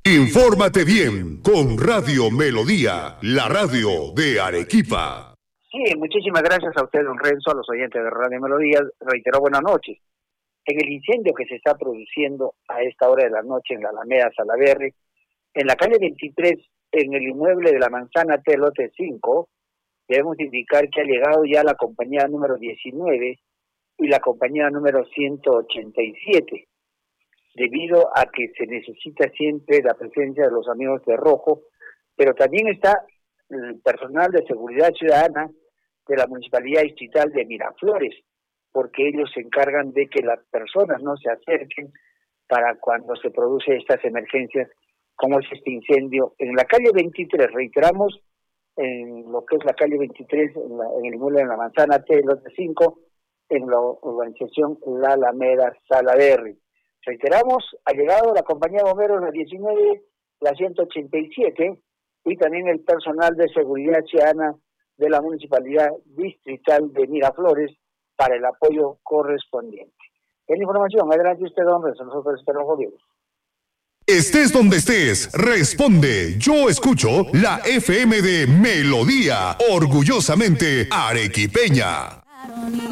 Infórmate bien con Radio Melodía, la radio de Arequipa. Sí, muchísimas gracias a usted, don Renzo, a los oyentes de Radio Melodía. Reitero, buenas noches. En el incendio que se está produciendo a esta hora de la noche en la Alameda Salaberry, en la calle 23, en el inmueble de la Manzana T, lote 5, debemos indicar que ha llegado ya la compañía número 19 y la compañía número 187, debido a que se necesita siempre la presencia de los amigos de Rojo, pero también está el personal de seguridad ciudadana de la Municipalidad Distrital de Miraflores, porque ellos se encargan de que las personas no se acerquen para cuando se producen estas emergencias, como es este incendio en la calle 23, reiteramos, en lo que es la calle 23, en el inmueble de la Manzana T, lote 5, en la urbanización La Alameda Salaberry. Reiteramos, ha llegado la compañía de bomberos la 19, la 187, y también el personal de seguridad ciudadana de la Municipalidad Distrital de Miraflores para el apoyo correspondiente. Es la información. Adelante usted, don Renzo. Nosotros esperamos gobierno. Estés donde estés, responde. Yo escucho la FM de Melodía, orgullosamente arequipeña.